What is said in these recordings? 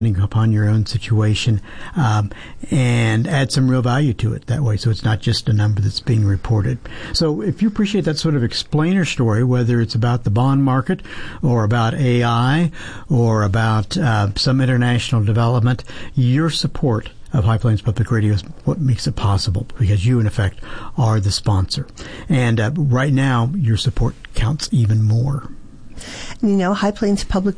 upon your own situation, and add some real value to it that way, so it's not just a number that's being reported. So if you appreciate that sort of explainer story, whether it's about the bond market or about AI or about some international development, your support of High Plains Public Radio is what makes it possible, because you, in effect, are the sponsor. And right now, your support counts even more. You know, High Plains Public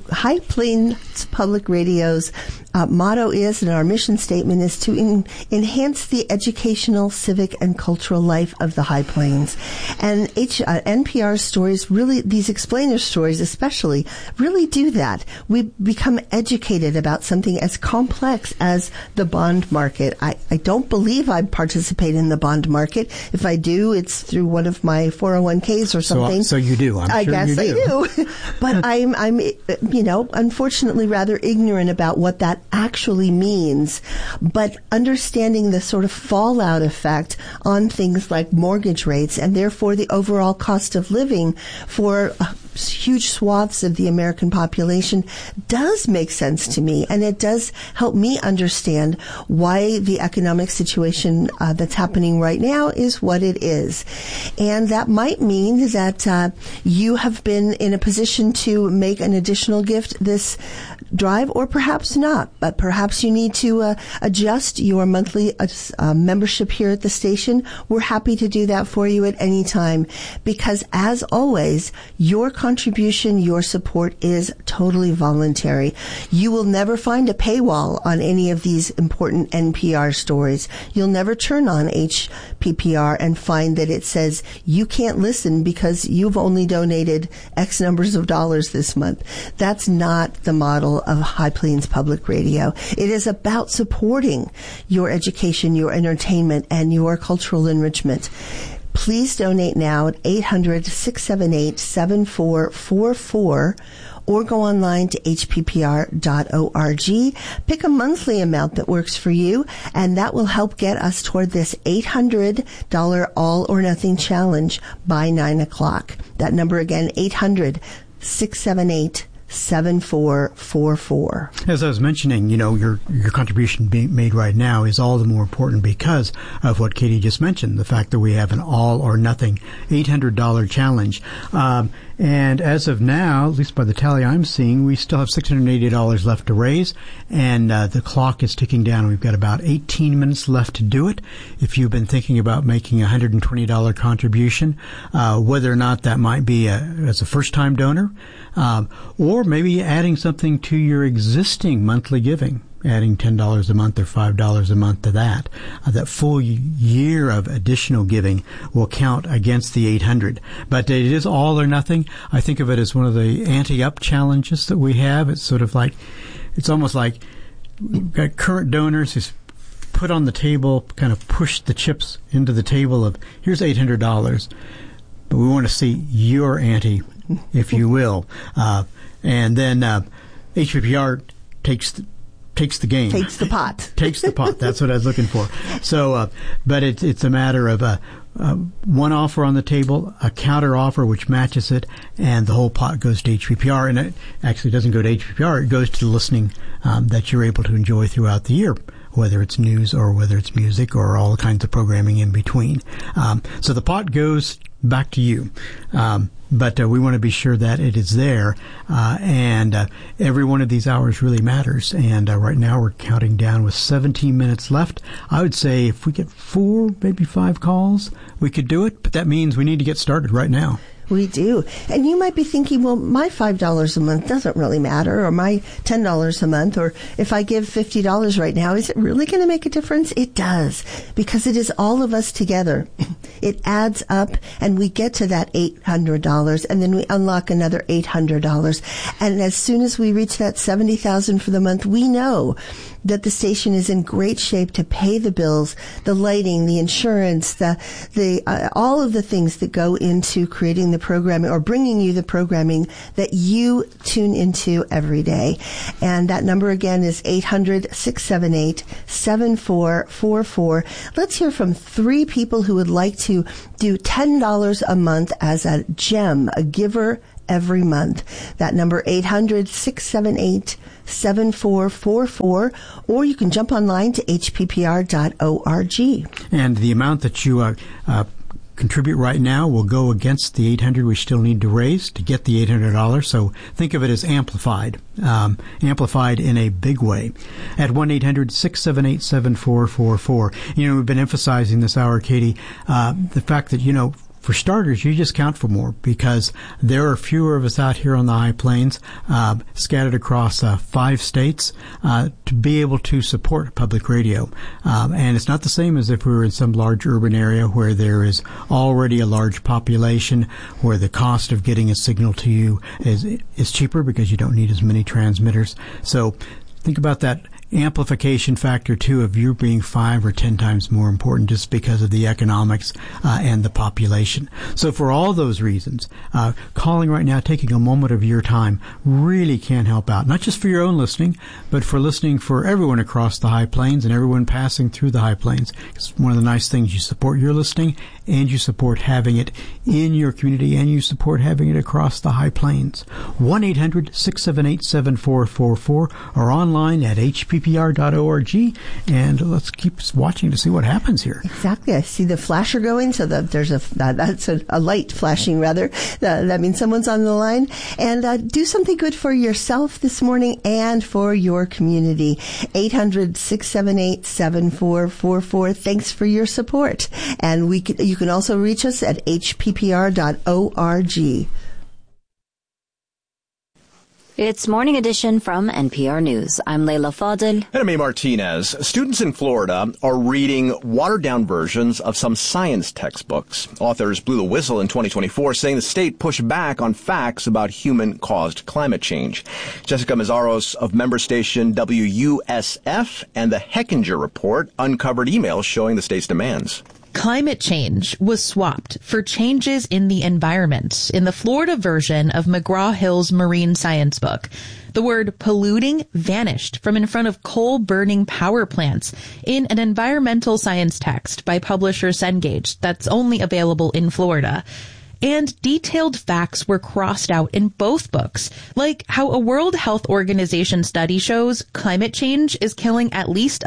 Radio's motto is, and our mission statement is, to enhance the educational, civic, and cultural life of the High Plains. And NPR stories, really, these explainer stories especially, really do that. We become educated about something as complex as the bond market. I don't believe I participate in the bond market. If I do, it's through one of my 401ks or something. So you do. I guess I do. But I'm, unfortunately rather ignorant about what that actually means. But understanding the sort of fallout effect on things like mortgage rates, and therefore the overall cost of living for huge swaths of the American population, does make sense to me, and it does help me understand why the economic situation that's happening right now is what it is. And that might mean that you have been in a position to make an additional gift this drive, or perhaps not, but perhaps you need to adjust your monthly membership here at the station. We're happy to do that for you at any time, because as always, your contribution, your support is totally voluntary. You will never find a paywall on any of these important NPR stories. You'll never turn on HPPR and find that it says you can't listen because you've only donated X numbers of dollars this month. That's not the model of High Plains Public Radio. It is about supporting your education, your entertainment, and your cultural enrichment. Please donate now at 800-678-7444, or go online to hppr.org. Pick a monthly amount that works for you, and that will help get us toward this $800 All or Nothing Challenge by 9 o'clock. That number again, 800-678-7444. As I was mentioning, your contribution being made right now is all the more important because of what Katie just mentioned, the fact that we have an all or nothing $800 challenge. And as of now, at least by the tally I'm seeing, we still have $680 left to raise, and the clock is ticking down. We've got about 18 minutes left to do it. If you've been thinking about making a $120 contribution, whether or not that might be as a first-time donor, or maybe adding something to your existing monthly giving, adding $10 a month or $5 a month to that. That full year of additional giving will count against the 800. But it is all or nothing. I think of it as one of the ante-up challenges that we have. It's sort of like, it's almost like we've got current donors who's put on the table, kind of push the chips into the table of, here's $800, but we want to see your ante, if you will. And then HPPR takes the game. Takes the pot. Takes the pot. That's what I was looking for. So, but it's a matter of one offer on the table, a counter offer which matches it, and the whole pot goes to HPPR. And it actually doesn't go to HPPR. It goes to the listening that you're able to enjoy throughout the year, whether it's news or whether it's music or all kinds of programming in between. So the pot goes back to you. But we want to be sure that it is there, and every one of these hours really matters. And right now we're counting down with 17 minutes left. I would say if we get 4, maybe 5 calls, we could do it, but that means we need to get started right now. We do. And you might be thinking, well, my $5 a month doesn't really matter, or my $10 a month, or if I give $50 right now, is it really going to make a difference? It does, because it is all of us together. It adds up, and we get to that $800, and then we unlock another $800. And as soon as we reach that $70,000 for the month, we know that the station is in great shape to pay the bills, the lighting, the insurance, the all of the things that go into creating the programming or bringing you the programming that you tune into every day. And that number again is 800-678-7444. Let's hear from 3 people who would like to do $10 a month as a gem, a giver every month. That number 800-678-7444, or you can jump online to hppr.org. And the amount that you contribute right now will go against the $800 we still need to raise to get the $800. So think of it as amplified in a big way. At 1-800-678-7444. We've been emphasizing this hour, Katie, the fact that, for starters, you just count for more because there are fewer of us out here on the high plains, scattered across 5 states, to be able to support public radio. And it's not the same as if we were in some large urban area where there is already a large population, where the cost of getting a signal to you is cheaper because you don't need as many transmitters. So think about that amplification factor, too, of you being 5 or 10 times more important just because of the economics and the population. So for all those reasons, calling right now, taking a moment of your time, really can help out, not just for your own listening, but for listening for everyone across the High Plains and everyone passing through the High Plains. It's one of the nice things. You support your listening, and you support having it in your community, and you support having it across the High Plains. 1-800-678-7444 or online at hppr.org, and let's keep watching to see what happens here. Exactly. I see the flasher going, so there's that's a light flashing, rather. That means someone's on the line. And do something good for yourself this morning and for your community. 800-678-7444. Thanks for your support. And you can also reach us at hppr.org. It's Morning Edition from NPR News. I'm Leila Fadel. And I'm A. Martinez. Students in Florida are reading watered-down versions of some science textbooks. Authors blew the whistle in 2024, saying the state pushed back on facts about human-caused climate change. Jessica Mazzaros of member station WUSF and the Hechinger Report uncovered emails showing the state's demands. Climate change was swapped for changes in the environment in the Florida version of McGraw-Hill's marine science book. The word polluting vanished from in front of coal-burning power plants in an environmental science text by publisher Cengage that's only available in Florida. And detailed facts were crossed out in both books, like how a World Health Organization study shows climate change is killing at least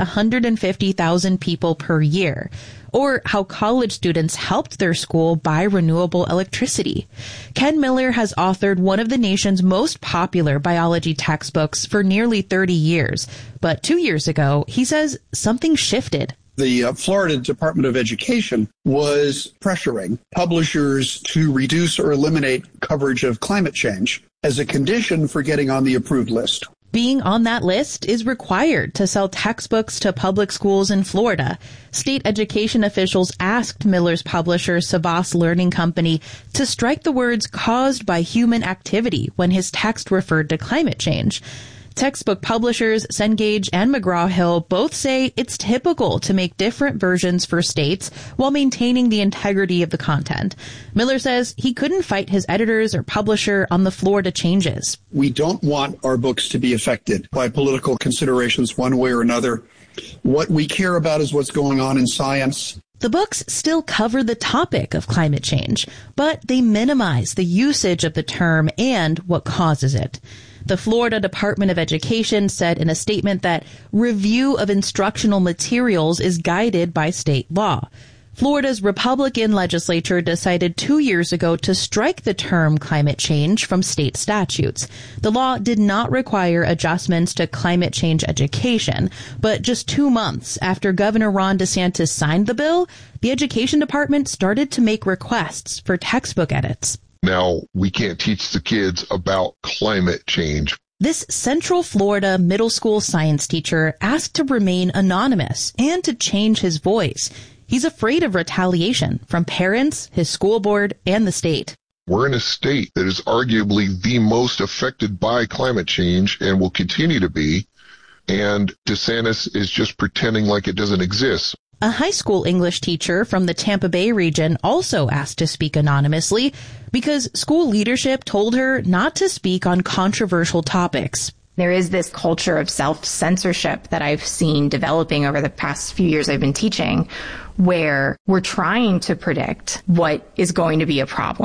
150,000 people per year, or how college students helped their school buy renewable electricity. Ken Miller has authored one of the nation's most popular biology textbooks for nearly 30 years. But 2 years ago, he says something shifted. The Florida Department of Education was pressuring publishers to reduce or eliminate coverage of climate change as a condition for getting on the approved list. Being on that list is required to sell textbooks to public schools in Florida. State education officials asked Miller's publisher, Savas Learning Company, to strike the words caused by human activity when his text referred to climate change. Textbook publishers Cengage and McGraw-Hill both say it's typical to make different versions for states while maintaining the integrity of the content. Miller says he couldn't fight his editors or publisher on the Florida changes. We don't want our books to be affected by political considerations one way or another. What we care about is what's going on in science. The books still cover the topic of climate change, but they minimize the usage of the term and what causes it. The Florida Department of Education said in a statement that review of instructional materials is guided by state law. Florida's Republican legislature decided 2 years ago to strike the term climate change from state statutes. The law did not require adjustments to climate change education, but just 2 months after Governor Ron DeSantis signed the bill, the Education Department started to make requests for textbook edits. Now, we can't teach the kids about climate change. This Central Florida middle school science teacher asked to remain anonymous and to change his voice. He's afraid of retaliation from parents, his school board, and the state. We're in a state that is arguably the most affected by climate change and will continue to be, and DeSantis is just pretending like it doesn't exist. A high school English teacher from the Tampa Bay region also asked to speak anonymously because school leadership told her not to speak on controversial topics. There is this culture of self-censorship that I've seen developing over the past few years I've been teaching, where we're trying to predict what is going to be a problem.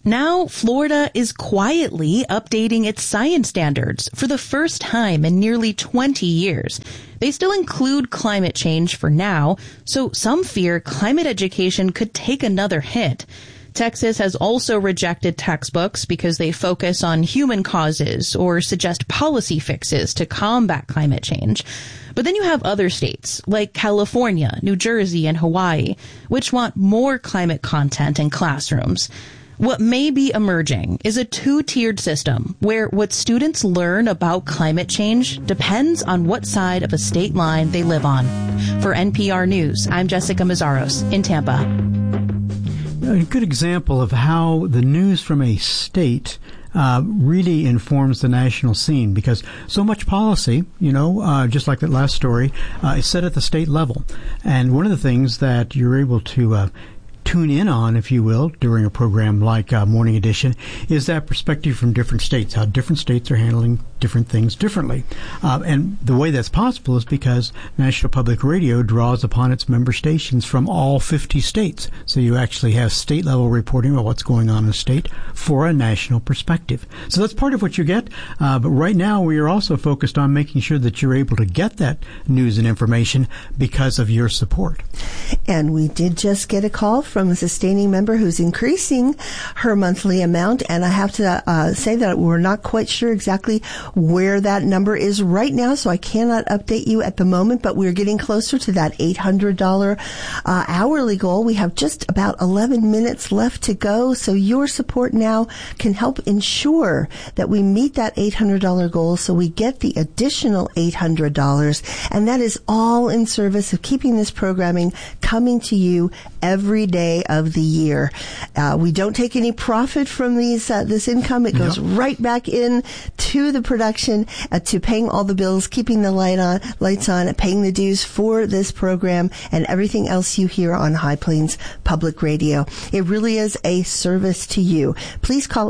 Now, Florida is quietly updating its science standards for the first time in nearly 20 years. They still include climate change for now, so some fear climate education could take another hit. Texas has also rejected textbooks because they focus on human causes or suggest policy fixes to combat climate change. But then you have other states like California, New Jersey, and Hawaii, which want more climate content in classrooms. What may be emerging is a two-tiered system where what students learn about climate change depends on what side of a state line they live on. For NPR News, I'm Jessica Mazzaros in Tampa. A good example of how the news from a state really informs the national scene, because so much policy, just like that last story, is set at the state level. And one of the things that you're able to tune in on, if you will, during a program like Morning Edition, is that perspective from different states, how different states are handling different things differently. And the way that's possible is because National Public Radio draws upon its member stations from all 50 states. So you actually have state-level reporting about what's going on in a state for a national perspective. So that's part of what you get. But right now we are also focused on making sure that you're able to get that news and information because of your support. And we did just get a call from a sustaining member who's increasing her monthly amount. And I have to say that we're not quite sure exactly where that number is right now, so I cannot update you at the moment, but we're getting closer to that $800 hourly goal. We have just about 11 minutes left to go, so your support now can help ensure that we meet that $800 goal, so we get the additional $800, and that is all in service of keeping this programming coming to you every day of the year. We don't take any profit from this income. It goes right back in to the production, to paying all the bills, keeping the lights on, paying the dues for this program, and everything else you hear on High Plains Public Radio. It really is a service to you. Please call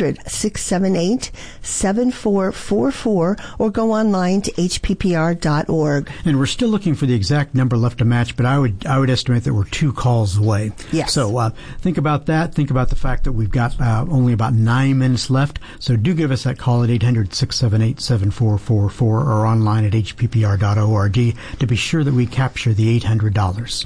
800-678-7444 or go online to hppr.org. And we're still looking for the exact number left to match, but I would estimate that we're 2 calls away. Yes. So think about that. Think about the fact that we've got only about 9 minutes left. So do give us that call at 800-678-7444 or online at hppr.org to be sure that we capture the $800.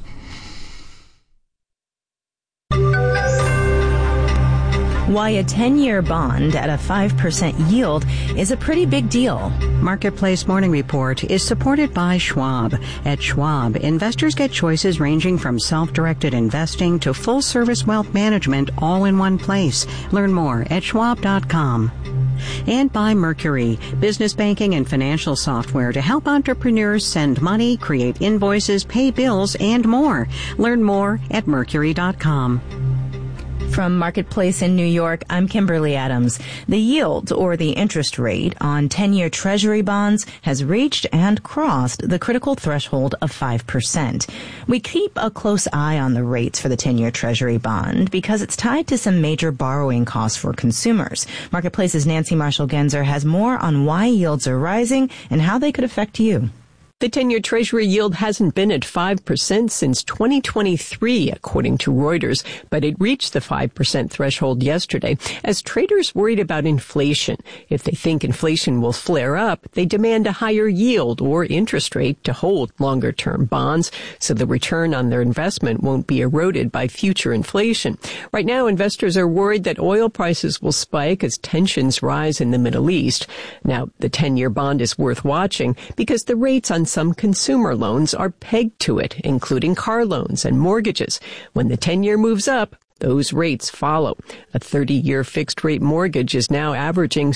Why a 10-year bond at a 5% yield is a pretty big deal. Marketplace Morning Report is supported by Schwab. At Schwab, investors get choices ranging from self-directed investing to full-service wealth management all in one place. Learn more at schwab.com. And by Mercury, business banking and financial software to help entrepreneurs send money, create invoices, pay bills, and more. Learn more at mercury.com. From Marketplace in New York, I'm Kimberly Adams. The yield, or the interest rate, on 10-year Treasury bonds has reached and crossed the critical threshold of 5%. We keep a close eye on the rates for the 10-year Treasury bond because it's tied to some major borrowing costs for consumers. Marketplace's Nancy Marshall-Genzer has more on why yields are rising and how they could affect you. The 10-year Treasury yield hasn't been at 5% since 2023, according to Reuters, but it reached the 5% threshold yesterday as traders worried about inflation. If they think inflation will flare up, they demand a higher yield or interest rate to hold longer-term bonds, so the return on their investment won't be eroded by future inflation. Right now, investors are worried that oil prices will spike as tensions rise in the Middle East. Now, the 10-year bond is worth watching because the rates on some consumer loans are pegged to it, including car loans and mortgages. When the 10-year moves up, those rates follow. A 30-year fixed-rate mortgage is now averaging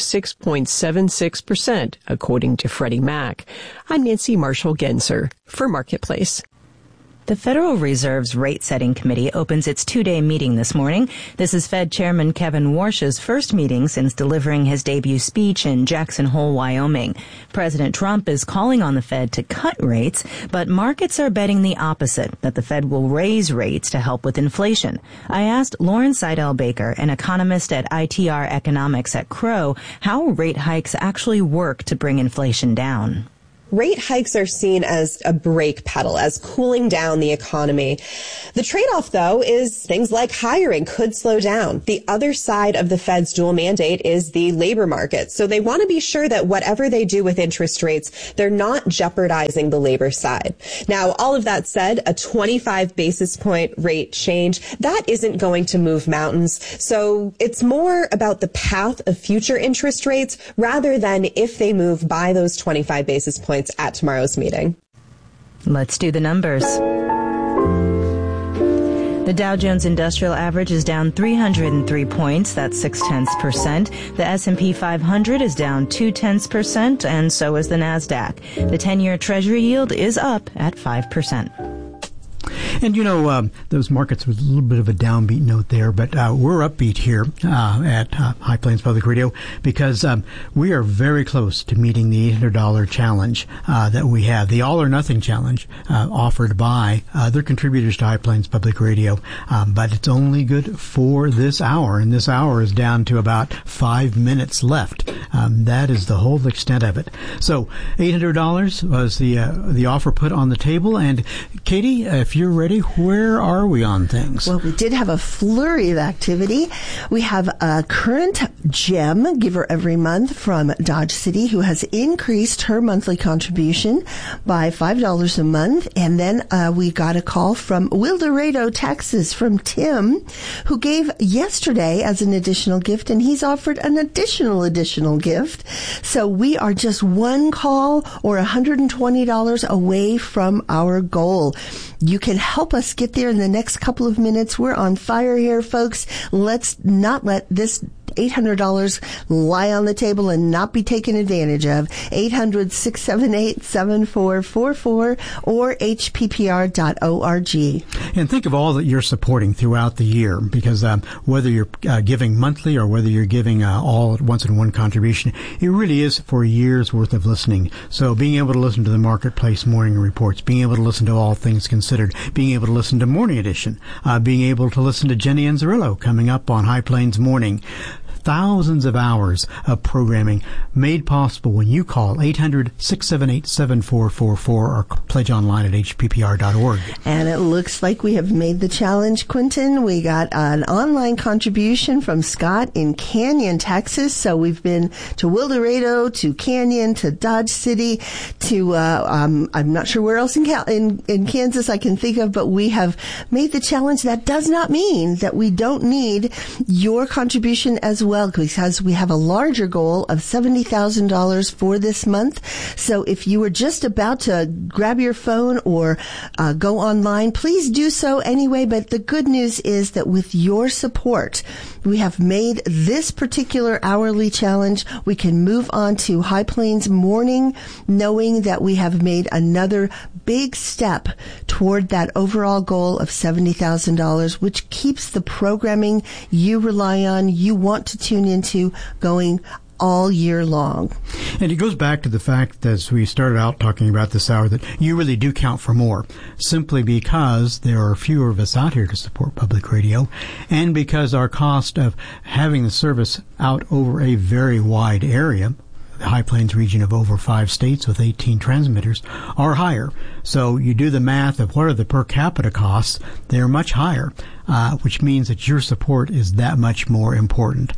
6.76%, according to Freddie Mac. I'm Nancy Marshall-Genzer for Marketplace. The Federal Reserve's rate-setting committee opens its 2-day meeting this morning. This is Fed Chairman Kevin Warsh's first meeting since delivering his debut speech in Jackson Hole, Wyoming. President Trump is calling on the Fed to cut rates, but markets are betting the opposite, that the Fed will raise rates to help with inflation. I asked Lauren Seidel-Baker, an economist at ITR Economics at Crow, how rate hikes actually work to bring inflation down. rate hikes are seen as a brake pedal, as cooling down the economy. The trade-off, though, is things like hiring could slow down. The other side of the Fed's dual mandate is the labor market. So they want to be sure that whatever they do with interest rates, they're not jeopardizing the labor side. Now, all of that said, a 25 basis point rate change, that isn't going to move mountains. So it's more about the path of future interest rates rather than if they move by those 25 basis points at tomorrow's meeting. Let's do the numbers. The Dow Jones Industrial Average is down 303 points, that's 0.6%. The S&P 500 is down 0.2%, and so is the Nasdaq. The 10-year Treasury yield is up at 5%. And, those markets was a little bit of a downbeat note there, but we're upbeat here at High Plains Public Radio because we are very close to meeting the $800 challenge that we have, the All or Nothing Challenge offered by other contributors to High Plains Public Radio. But it's only good for this hour, and this hour is down to about 5 minutes left. That is the whole extent of it. So $800 was the offer put on the table. And Katie, if you're ready, where are we on things? Well, we did have a flurry of activity. We have a current gem giver every month from Dodge City who has increased her monthly contribution by $5 a month. And then we got a call from Wildorado, Texas, from Tim, who gave yesterday as an additional gift, and he's offered an additional gift. So we are just one call or $120 away from our goal. You can help us get there in the next couple of minutes. We're on fire here, folks. Let's not let this $800 lie on the table and not be taken advantage of. 800-678-7444 or hppr.org. And think of all that you're supporting throughout the year, because whether you're giving monthly or whether you're giving all at once in one contribution, it really is for a year's worth of listening. So being able to listen to the Marketplace morning reports, being able to listen to All Things Considered, being able to listen to Morning Edition, being able to listen to Jenny Anzarillo coming up on High Plains Morning. Thousands of hours of programming made possible when you call 800-678-7444 or pledge online at hppr.org. And it looks like we have made the challenge, Quentin. We got an online contribution from Scott in Canyon, Texas. So we've been to Wildorado, to Canyon, to Dodge City, to I'm not sure where else in Kansas I can think of, but we have made the challenge. That does not mean that we don't need your contribution as well, because we have a larger goal of $70,000 for this month. So if you were just about to grab your phone or go online, please do so anyway. But the good news is that with your support, we have made this particular hourly challenge. We can move on to High Plains Morning, knowing that we have made another big step toward that overall goal of $70,000, which keeps the programming you rely on, you want to tune into, going all year long. And it goes back to the fact, as we started out talking about this hour, that you really do count for more, simply because there are fewer of us out here to support public radio, and because our cost of having the service out over a very wide area, the High Plains region of over 5 states with 18 transmitters, are higher. So you do the math of what are the per capita costs, they're much higher, which means that your support is that much more important.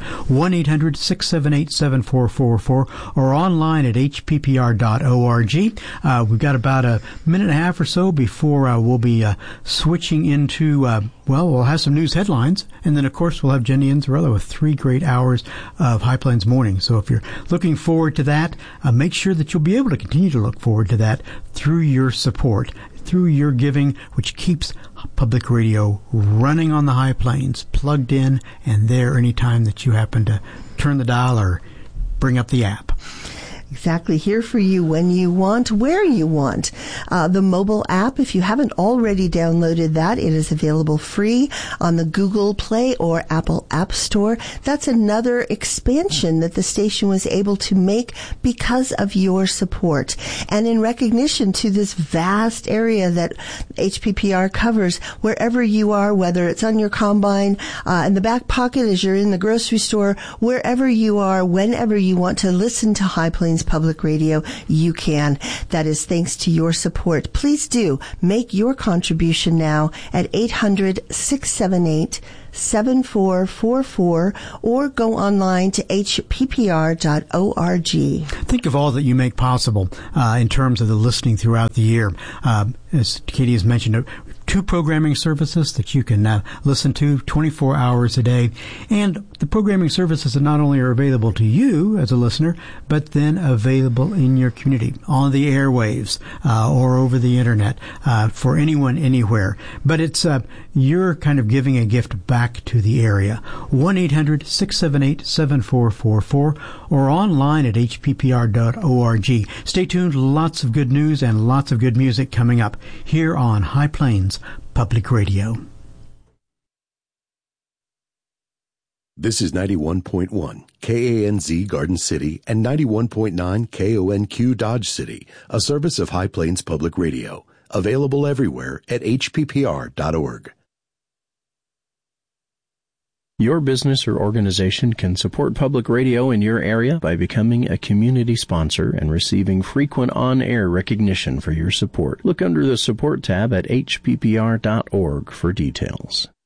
1-800-678-7444 or online at hppr.org. We've got about a minute and a half or so before we'll be switching into, we'll have some news headlines, and then, of course, we'll have Jenny Anzarillo with 3 great hours of High Plains Morning. So if you're looking forward to that, make sure that you'll be able to continue to look forward to that through your support, through your giving, which keeps public radio running on the High Plains, plugged in and there anytime that you happen to turn the dial or bring up the app. Exactly. Here for you when you want, where you want. The mobile app, if you haven't already downloaded that, it is available free on the Google Play or Apple App Store. That's another expansion that the station was able to make because of your support. And in recognition to this vast area that HPPR covers, wherever you are, whether it's on your combine, in the back pocket as you're in the grocery store, wherever you are, whenever you want to listen to High Plains Plains Public Radio, you can. That is thanks to your support. Please do make your contribution now at 800-678-7444 or go online to hppr.org. Think of all that you make possible in terms of the listening throughout the year. As Katie has mentioned, 2 programming services that you can listen to 24 hours a day. And the programming services that not only are available to you as a listener, but then available in your community, on the airwaves or over the internet for anyone, anywhere. But it's you're kind of giving a gift back to the area. 1-800-678-7444 or online at hppr.org. Stay tuned. Lots of good news and lots of good music coming up here on High Plains Public Radio. This is 91.1 KANZ Garden City and 91.9 KONQ Dodge City, a service of High Plains Public Radio, available everywhere at hppr.org. Your business or organization can support public radio in your area by becoming a community sponsor and receiving frequent on-air recognition for your support. Look under the Support tab at hppr.org for details.